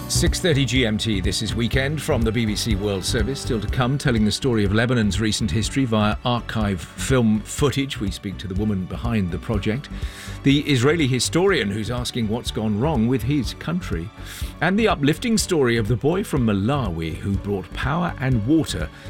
6:30 GMT, this is Weekend from the BBC World Service. Still to come, telling the story of Lebanon's recent history via archive film footage. We speak to the woman behind the project, the Israeli historian who's asking what's gone wrong with his country, and the uplifting story of the boy from Malawi who brought power and water